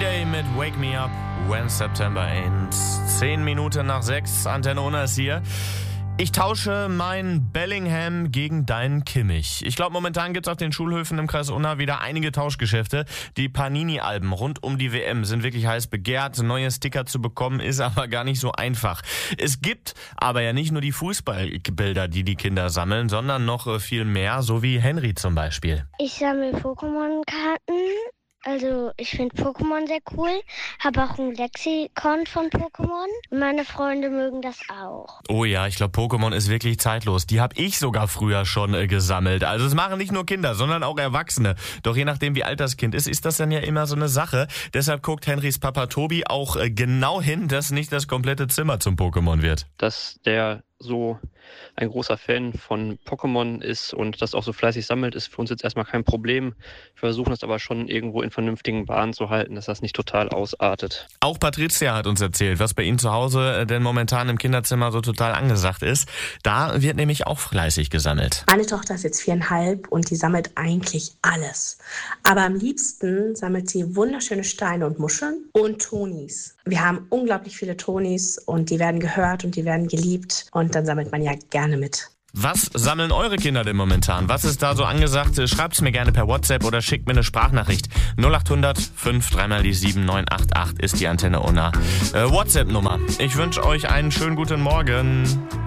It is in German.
Day mit Wake Me Up When September Ends. 10 Minuten nach 6, Antenne Unna ist hier. Ich tausche mein Bellingham gegen deinen Kimmich. Ich glaube, momentan gibt es auf den Schulhöfen im Kreis Unna wieder einige Tauschgeschäfte. Die Panini-Alben rund um die WM sind wirklich heiß begehrt. Neue Sticker zu bekommen ist aber gar nicht so einfach. Es gibt aber ja nicht nur die Fußballbilder, die die Kinder sammeln, sondern noch viel mehr, so wie Henry zum Beispiel. Ich sammle Pokémon-Karten. Also ich finde Pokémon sehr cool, habe auch ein Lexikon von Pokémon. Meine Freunde mögen das auch. Oh ja, ich glaube, Pokémon ist wirklich zeitlos. Die habe ich sogar früher schon gesammelt. Also es machen nicht nur Kinder, sondern auch Erwachsene. Doch je nachdem, wie alt das Kind ist das dann ja immer so eine Sache. Deshalb guckt Henrys Papa Tobi auch genau hin, dass nicht das komplette Zimmer zum Pokémon wird. Dass der so ein großer Fan von Pokémon ist und das auch so fleißig sammelt, ist für uns jetzt erstmal kein Problem. Wir versuchen das aber schon irgendwo in vernünftigen Bahnen zu halten, dass das nicht total ausartet. Auch Patricia hat uns erzählt, was bei Ihnen zu Hause denn momentan im Kinderzimmer so total angesagt ist. Da wird nämlich auch fleißig gesammelt. Meine Tochter ist jetzt 4,5 und die sammelt eigentlich alles. Aber am liebsten sammelt sie wunderschöne Steine und Muscheln und Tonis. Wir haben unglaublich viele Tonis und die werden gehört und die werden geliebt und dann sammelt man ja gerne mit. Was sammeln eure Kinder denn momentan? Was ist da so angesagt? Schreibt's mir gerne per WhatsApp oder schickt mir eine Sprachnachricht. 0800 5 3 mal die 7 988 ist die Antenne Unna WhatsApp-Nummer. Ich wünsche euch einen schönen guten Morgen.